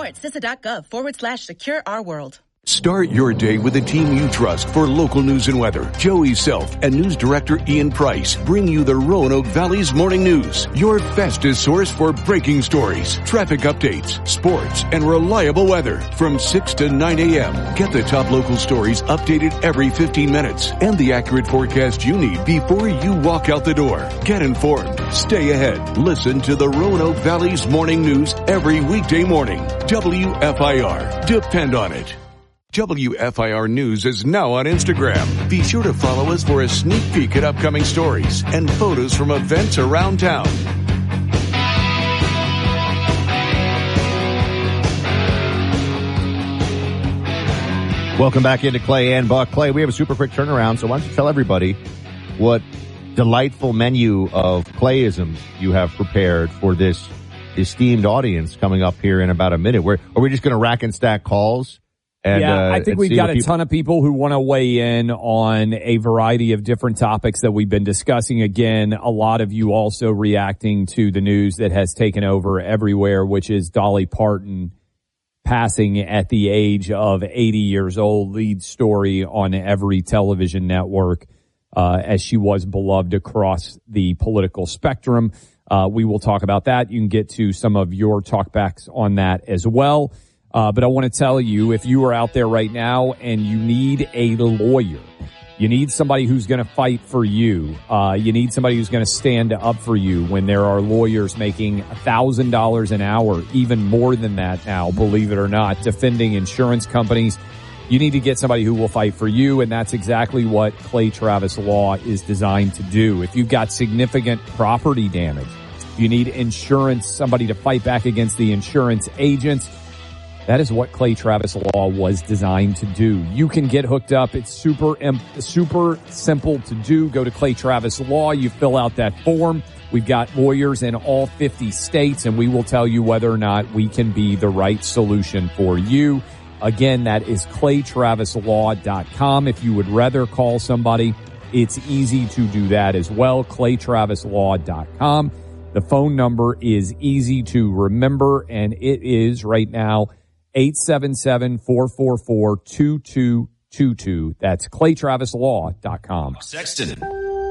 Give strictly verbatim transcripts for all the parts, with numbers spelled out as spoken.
at C I S A.gov forward slash secure our world. Start your day with a team you trust for local news and weather. Joey Self and news director Ian Price bring you the Roanoke Valley's Morning News, your fastest source for breaking stories, traffic updates, sports, and reliable weather from six to nine a.m. Get the top local stories updated every fifteen minutes and the accurate forecast you need before you walk out the door. Get informed. Stay ahead. Listen to the Roanoke Valley's Morning News every weekday morning. W F I R. Depend on it. W F I R News is now on Instagram. Be sure to follow us for a sneak peek at upcoming stories and photos from events around town. Welcome back into Clay and Buck. Clay, we have a super quick turnaround, so why don't you tell everybody what delightful menu of Clayisms you have prepared for this esteemed audience coming up here in about a minute. Where are we just going to rack and stack calls? And, yeah, uh, I think we've got a people- ton of people who want to weigh in on a variety of different topics that we've been discussing. Again, a lot of you also reacting to the news that has taken over everywhere, which is Dolly Parton passing at the age of eighty years old, lead story on every television network, uh, as she was beloved across the political spectrum. Uh, we will talk about that. You can get to some of your talkbacks on that as well. Uh, but I want to tell you, if you are out there right now and you need a lawyer, you need somebody who's going to fight for you, uh, you need somebody who's going to stand up for you when there are lawyers making one thousand dollars an hour, even more than that now, believe it or not, defending insurance companies. You need to get somebody who will fight for you, and that's exactly what Clay Travis Law is designed to do. If you've got significant property damage, you need insurance, somebody to fight back against the insurance agents. That is what Clay Travis Law was designed to do. You can get hooked up. It's super, super simple to do. Go to Clay Travis Law. You fill out that form. We've got lawyers in all fifty states, and we will tell you whether or not we can be the right solution for you. Again, that is clay travis law dot com. If you would rather call somebody, it's easy to do that as well. clay travis law dot com. The phone number is easy to remember, and it is right now eight seven seven, four four four, two two two two. That's clay travis law dot com. Sexton.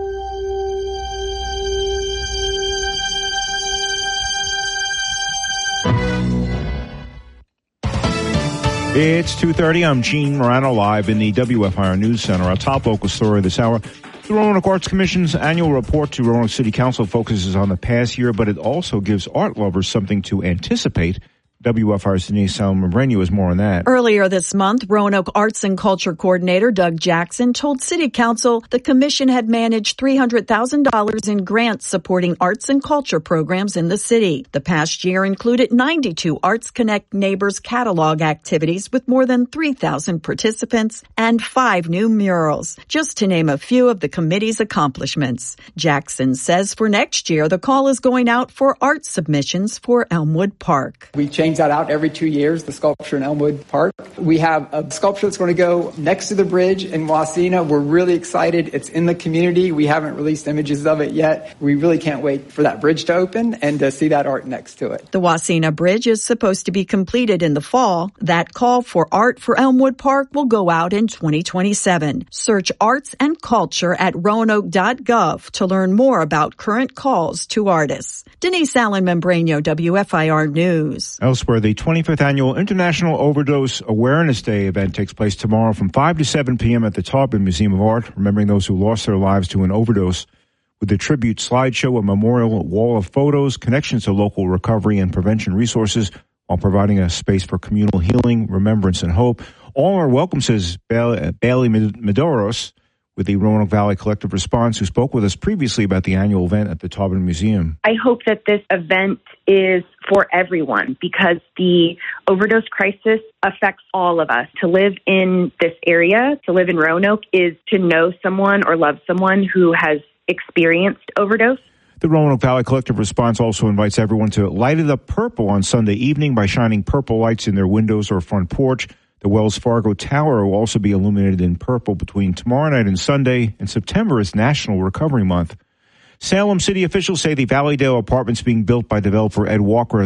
It's two thirty. I'm Gene Morano, live in the W F I R News Center. Our top local story this hour. The Roanoke Arts Commission's annual report to Roanoke City Council focuses on the past year, but it also gives art lovers something to anticipate. W F I R's Denise Salmon-Breno has more on that. Earlier this month, Roanoke Arts and Culture Coordinator Doug Jackson told City Council the commission had managed three hundred thousand dollars in grants supporting arts and culture programs in the city. The past year included ninety-two Arts Connect Neighbors catalog activities with more than three thousand participants and five new murals, just to name a few of the committee's accomplishments. Jackson says for next year, the call is going out for art submissions for Elmwood Park. We change that out every two years, the sculpture in Elmwood Park. We have a sculpture that's going to go next to the bridge in Wasena. We're really excited. It's in the community. We haven't released images of it yet. We really can't wait for that bridge to open and to see that art next to it. The Wasena Bridge is supposed to be completed in the fall. That call for art for Elmwood Park will go out in twenty twenty-seven. Search arts and culture at roanoke dot gov to learn more about current calls to artists. Denise Allen-Membreno, W F I R News. Elsewhere, the twenty-fifth Annual International Overdose Awareness Day event takes place tomorrow from five to seven p.m. at the Taubman Museum of Art, remembering those who lost their lives to an overdose with a tribute slideshow, a memorial wall of photos, connections to local recovery and prevention resources, while providing a space for communal healing, remembrance, and hope. All are welcome, says Bailey Medeiros with the Roanoke Valley Collective Response, who spoke with us previously about the annual event at the Taubman Museum. I hope that this event is for everyone because the overdose crisis affects all of us. To live in this area, to live in Roanoke, is to know someone or love someone who has experienced overdose. The Roanoke Valley Collective Response also invites everyone to light it up purple on Sunday evening by shining purple lights in their windows or front porch. The Wells Fargo Tower will also be illuminated in purple between tomorrow night and Sunday, and September is National Recovery Month. Salem city officials say the Valleydale apartments being built by developer Ed Walker